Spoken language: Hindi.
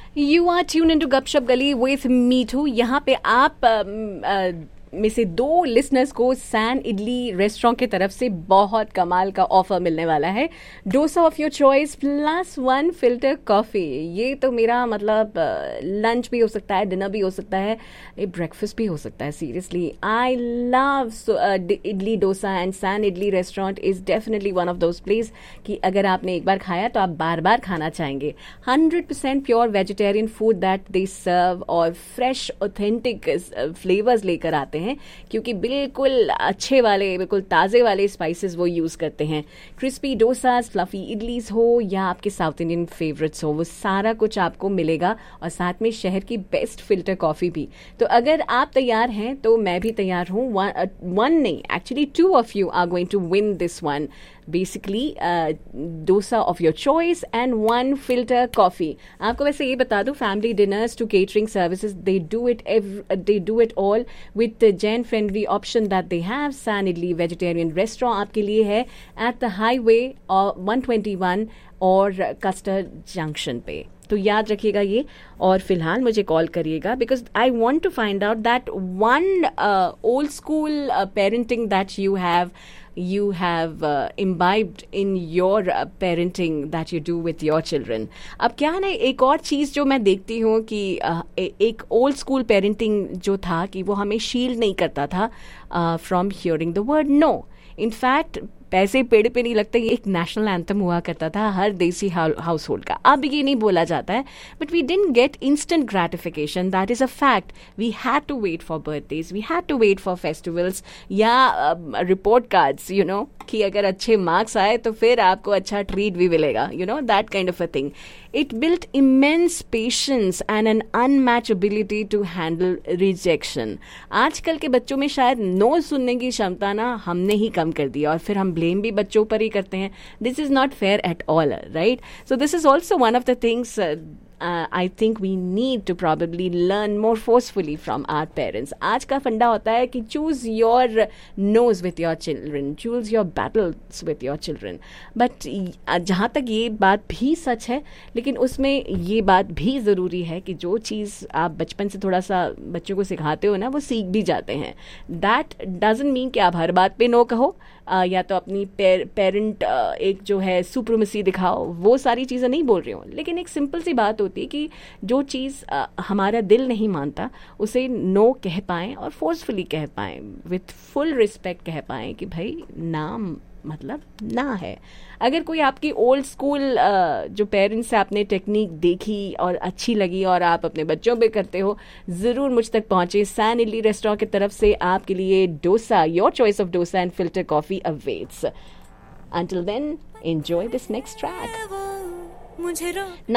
You are tuned into Gupshup Gali with Meetu. यहाँ पे आप में से 2 लिसनर्स को सैन इडली रेस्टोरेंट की तरफ से बहुत कमाल का ऑफर मिलने वाला है. Dosa of your choice plus 1 filter coffee. ये तो मेरा मतलब लंच भी हो सकता है, डिनर भी हो सकता है, ब्रेकफास्ट भी हो सकता है. Seriously I love idli dosa and San idli restaurant is definitely one of those place कि अगर आपने एक बार खाया तो आप बार बार खाना चाहेंगे. 100% pure vegetarian food that they सर्व और फ्रेश ऑथेंटिक फ्लेवर्स लेकर आते हैं क्योंकि बिल्कुल अच्छे वाले, बिल्कुल ताज़े वाले स्पाइसेस वो यूज़ करते हैं. क्रिस्पी डोसास, फ्लफी इडलीज हो या आपके साउथ इंडियन फेवरेट्स हो, वो सारा कुछ आपको मिलेगा और साथ में शहर की बेस्ट फिल्टर कॉफ़ी भी. तो अगर आप तैयार हैं तो मैं भी तैयार हूँ. वन नहीं, actually 2 of you are going to win this one. Basically dosa of your choice and 1 filter coffee. आपको वैसे ये बता दूं, family dinners to catering services they do it all with Jain friendly option that they have. San idli vegetarian restaurant आपके लिए है एट द हाईवे 121 और कस्टर्ड जंक्शन पे. तो याद रखिएगा ये. और फिलहाल मुझे कॉल करिएगा because I want to find out that one old school parenting that you have imbibed in your parenting that you do with your children. अब क्या है ना, एक और चीज़ जो मैं देखती हूँ कि एक ओल्ड स्कूल पेरेंटिंग जो था कि वो हमें शील्ड नहीं करता था from hearing the word no. In fact पैसे पेड़ पे नहीं लगते, ये एक नेशनल एंथम हुआ करता था हर देसी हाउस होल्ड का. अब ये नहीं बोला जाता है. But we didn't get instant gratification, that is a fact. We had to wait for birthdays, we had to wait for festivals या रिपोर्ट कार्ड्स, यू नो, कि अगर अच्छे मार्क्स आए तो फिर आपको अच्छा ट्रीट भी मिलेगा, you know, that kind of a thing. It built immense patience and N unmatch ability to handle rejection. आजकल के बच्चों में शायद नो सुनने की क्षमता ना हमने ही कम कर दी और फिर हम ब्लेम भी बच्चों पर ही करते हैं. This is not fair at all, right? So this is also one of the things I think we need to probably learn more forcefully from our parents. आज का फंडा होता है कि choose your no's with your children, choose your battles with your children. But जहाँ तक ये बात भी सच है, लेकिन उसमें ये बात भी ज़रूरी है कि जो चीज़ आप बचपन से थोड़ा सा बच्चों को सिखाते हो ना, वो सीख भी जाते हैं. That doesn't mean कि आप हर बात पे नो कहो या तो अपनी पेरेंट एक जो है सुप्रीमेसी दिखाओ. वो सारी चीज़ें नहीं बोल रही हूँ, लेकिन एक सिंपल सी बात होती है कि जो चीज़ हमारा दिल नहीं मानता उसे नो कह पाएँ और फोर्सफुली कह पाएँ, विथ फुल रिस्पेक्ट कह पाएँ कि भाई ना मतलब ना है. अगर कोई आपकी ओल्ड स्कूल जो पेरेंट्स से आपने टेक्निक देखी और अच्छी लगी और आप अपने बच्चों पे करते हो, ज़रूर मुझ तक पहुँचे. सैन इडली रेस्टोरेंट की तरफ से आपके लिए dosa, your choice of dosa and filter coffee awaits. Until then, enjoy this next track.